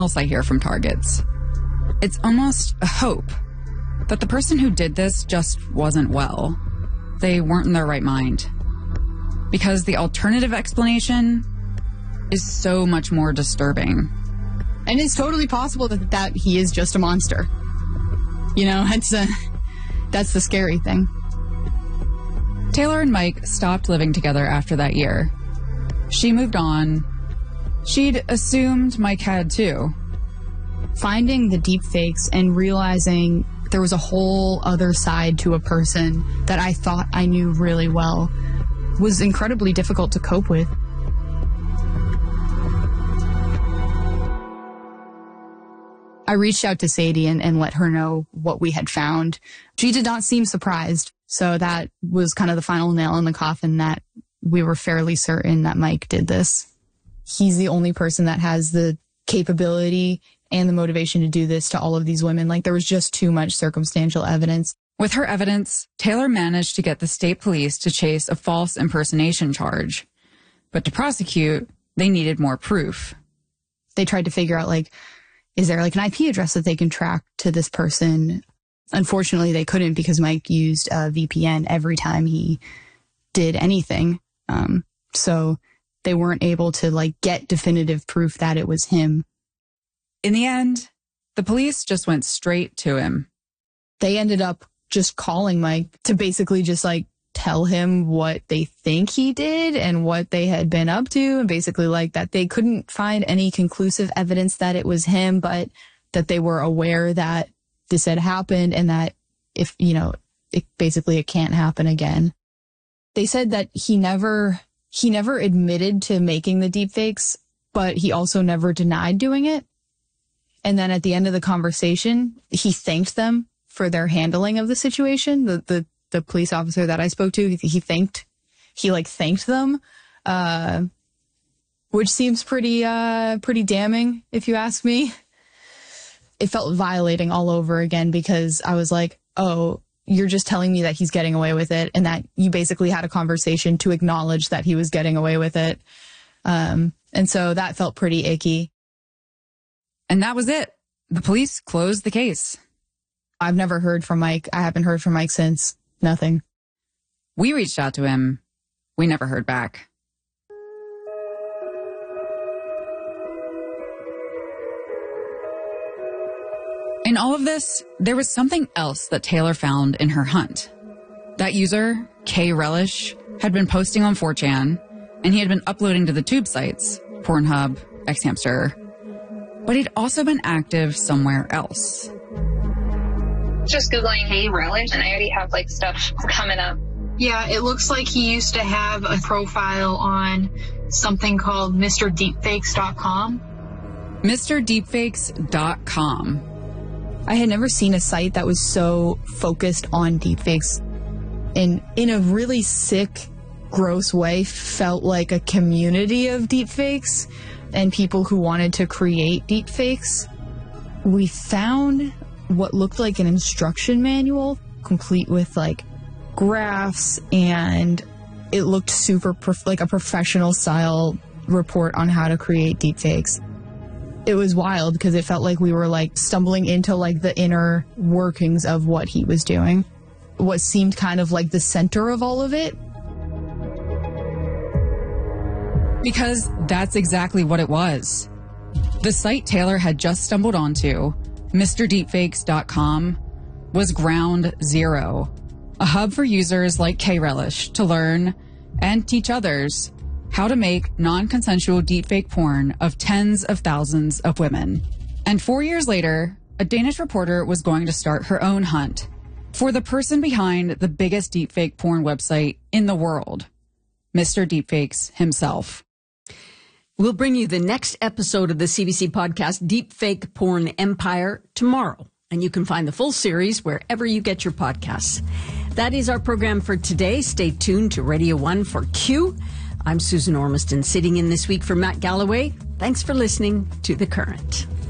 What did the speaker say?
else I hear from targets. It's almost a hope that the person who did this just wasn't well. They weren't in their right mind. Because the alternative explanation is so much more disturbing. And it's totally possible that he is just a monster. You know, that's the scary thing. Taylor and Mike stopped living together after that year. She moved on. She'd assumed Mike had too. Finding the deepfakes and realizing there was a whole other side to a person that I thought I knew really well was incredibly difficult to cope with. I reached out to Sadie and let her know what we had found. She did not seem surprised, so that was kind of the final nail in the coffin that we were fairly certain that Mike did this. He's the only person that has the capability and the motivation to do this to all of these women. Like, there was just too much circumstantial evidence. With her evidence, Taylor managed to get the state police to chase a false impersonation charge. But to prosecute, they needed more proof. They tried to figure out, like, is there like an IP address that they can track to this person? Unfortunately, they couldn't because Mike used a VPN every time he did anything. So they weren't able to like get definitive proof that it was him. In the end, the police just went straight to him. They ended up just calling Mike to basically just like tell him what they think he did and what they had been up to, and basically like that they couldn't find any conclusive evidence that it was him, but that they were aware that this had happened and that if, you know, it can't happen again. They said that he never admitted to making the deepfakes, but he also never denied doing it. And then at the end of the conversation, he thanked them for their handling of the situation. The police officer that I spoke to, he thanked them, which seems pretty damning if you ask me. It felt violating all over again because I was like, oh, you're just telling me that he's getting away with it and that you basically had a conversation to acknowledge that he was getting away with it. And so that felt pretty icky. And that was it. The police closed the case. I've never heard from Mike. I haven't heard from Mike since. Nothing. We reached out to him. We never heard back. In all of this, there was something else that Taylor found in her hunt. That user, K Relish, had been posting on 4chan, and he had been uploading to the tube sites, Pornhub, Xhamster. But he'd also been active somewhere else. Just Googling K Relish, and I already have like stuff coming up. Yeah, it looks like he used to have a profile on something called MrDeepfakes.com. MrDeepfakes.com. I had never seen a site that was so focused on deepfakes and in a really sick, gross way felt like a community of deepfakes and people who wanted to create deepfakes. We found what looked like an instruction manual, complete with like graphs, and it looked super like a professional style report on how to create deepfakes. It was wild because it felt like we were like stumbling into like the inner workings of what he was doing. What seemed kind of like the center of all of it. Because that's exactly what it was. The site Taylor had just stumbled onto, MrDeepfakes.com, was ground zero, a hub for users like K Relish to learn and teach others how to make non-consensual deepfake porn of tens of thousands of women. And 4 years later, a Danish reporter was going to start her own hunt for the person behind the biggest deepfake porn website in the world, Mr. Deepfakes himself. We'll bring you the next episode of the CBC podcast, Deepfake Porn Empire, tomorrow. And you can find the full series wherever you get your podcasts. That is our program for today. Stay tuned to Radio 1 for Q. I'm Susan Ormiston, sitting in this week for Matt Galloway. Thanks for listening to The Current.